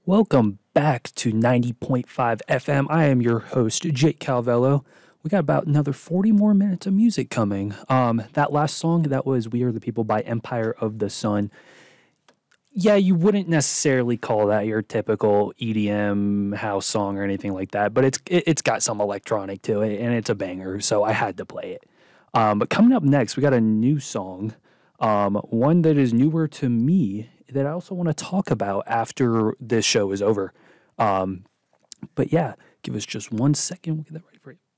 Welcome back to 90.5 FM. I am your host, Jake Calvello. We got about another 40 more minutes of music coming. That last song, that was We Are the People by Empire of the Sun. Yeah, you wouldn't necessarily call that your typical EDM house song or anything like that, but it's got some electronic to it, and it's a banger, so I had to play it. But coming up next, we got a new song, one that is newer to me that I also want to talk about after this show is over. But yeah, give us just 1 second. We'll get that ready for you.